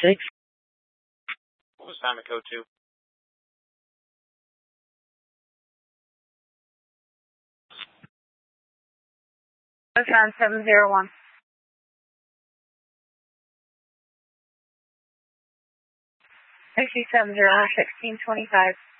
What was time at code 2? Ocean 701. 6701, 1625.